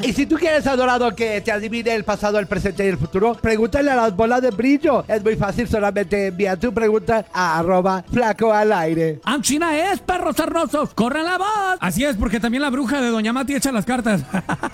Y si tú quieres, adorado, que te adivine el pasado, el presente y el futuro, pregúntale a las bolas de brillo. Es muy fácil, solamente envía tu pregunta a @flacoalaire. ¡Anchina es, perros sarnosos! ¡Corran la voz! Así es, porque también la bruja de Doña Mati echa las cartas.